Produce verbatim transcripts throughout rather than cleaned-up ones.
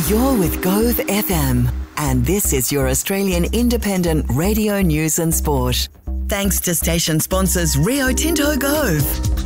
You're with Gove F M, and this is your Australian independent radio news and sport. Thanks to station sponsors Rio Tinto Gove.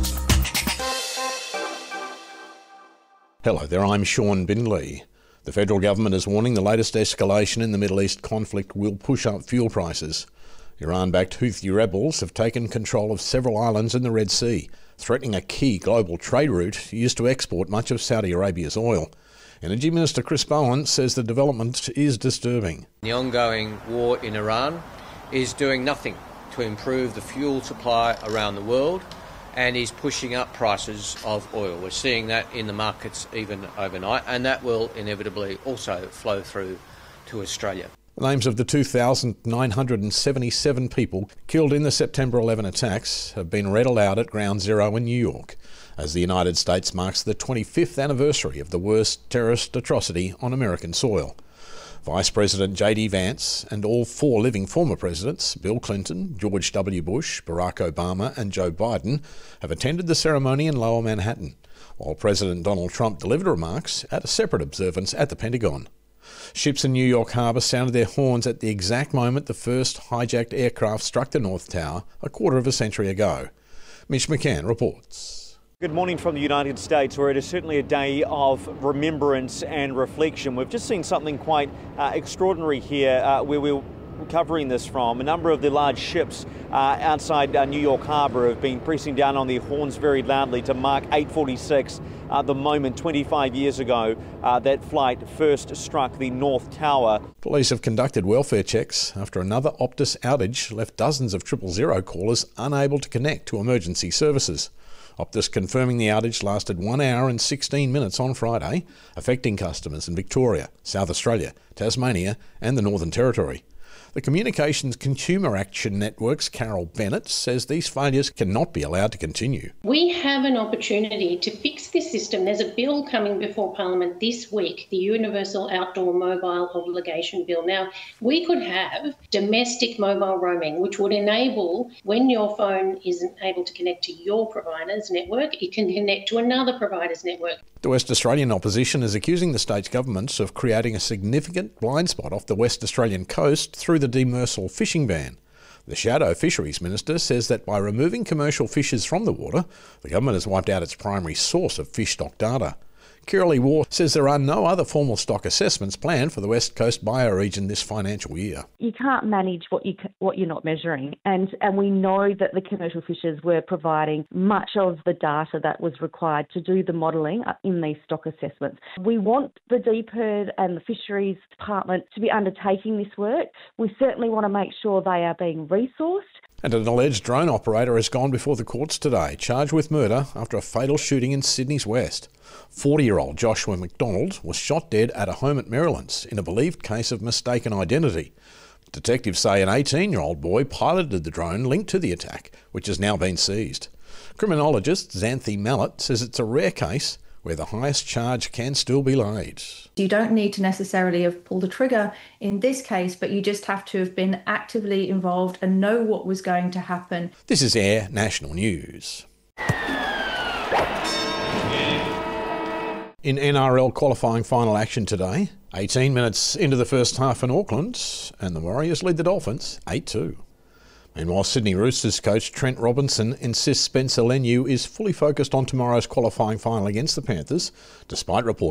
Hello there, I'm Sean Bindley. The federal government is warning the latest escalation in the Middle East conflict will push up fuel prices. Iran-backed Houthi rebels have taken control of several islands in the Red Sea, threatening a key global trade route used to export much of Saudi Arabia's oil. Energy Minister Chris Bowen says the development is disturbing. The ongoing war in Iran is doing nothing to improve the fuel supply around the world and is pushing up prices of oil. We're seeing that in the markets even overnight, and that will inevitably also flow through to Australia. The names of the two thousand nine hundred seventy-seven people killed in the September eleven attacks have been read aloud at Ground Zero in New York, as the United States marks the twenty-fifth anniversary of the worst terrorist atrocity on American soil. Vice President J D Vance and all four living former presidents, Bill Clinton, George W. Bush, Barack Obama and Joe Biden, have attended the ceremony in Lower Manhattan, while President Donald Trump delivered remarks at a separate observance at the Pentagon. Ships in New York Harbour sounded their horns at the exact moment the first hijacked aircraft struck the North Tower a quarter of a century ago. Mitch McCann reports. Good morning from the United States, where it is certainly a day of remembrance and reflection. We've just seen something quite uh, extraordinary here uh, where we're covering this from. A number of the large ships uh, outside uh, New York Harbour have been pressing down on their horns very loudly to mark eight forty-six, uh, the moment twenty-five years ago uh, that flight first struck the North Tower. Police have conducted welfare checks after another Optus outage left dozens of triple zero callers unable to connect to emergency services. Optus confirming the outage lasted one hour and sixteen minutes on Friday, affecting customers in Victoria, South Australia, Tasmania and the Northern Territory. The Communications Consumer Action Network's Carol Bennett says these failures cannot be allowed to continue. We have an opportunity to fix this system. There's a bill coming before Parliament this week, the Universal Outdoor Mobile Obligation Bill. Now, we could have domestic mobile roaming, which would enable, when your phone isn't able to connect to your provider's network, it can connect to another provider's network. The West Australian opposition is accusing the state governments of creating a significant blind spot off the West Australian coast through the demersal fishing ban. The Shadow Fisheries Minister says that by removing commercial fishers from the water, the government has wiped out its primary source of fish stock data. Kirralie Waugh says there are no other formal stock assessments planned for the West Coast bioregion this financial year. You can't manage what, you, what you're not measuring, and, and we know that the commercial fishers were providing much of the data that was required to do the modelling in these stock assessments. We want the D P I R D and the Fisheries Department to be undertaking this work. We certainly want to make sure they are being resourced. And an alleged drone operator has gone before the courts today, charged with murder after a fatal shooting in Sydney's West. forty-year-old Joshua McDonald was shot dead at a home at Maryland's in a believed case of mistaken identity. Detectives say an eighteen-year-old boy piloted the drone linked to the attack, which has now been seized. Criminologist Xanthi Mallet says it's a rare case where the highest charge can still be laid. You don't need to necessarily have pulled the trigger in this case, but you just have to have been actively involved and know what was going to happen. This is Air National News. In N R L qualifying final action today, eighteen minutes into the first half in Auckland, and the Warriors lead the Dolphins eight two. Meanwhile, Sydney Roosters coach Trent Robinson insists Spencer Leniu is fully focused on tomorrow's qualifying final against the Panthers, despite reports